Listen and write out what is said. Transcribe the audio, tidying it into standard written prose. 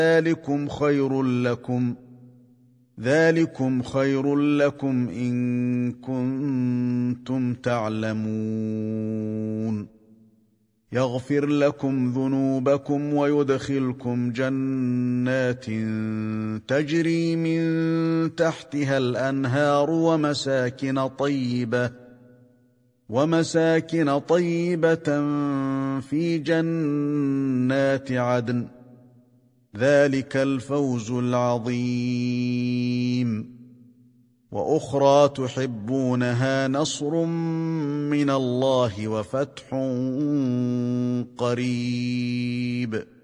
ذلكم خير لكم إن كنتم تعلمون. يغفر لكم ذنوبكم ويدخلكم جنات تجري من تحتها الأنهار ومساكن طيبة في جنات عدن، ذلك الفوز العظيم. وأخرى تحبونها، نصر من الله وفتح قريب.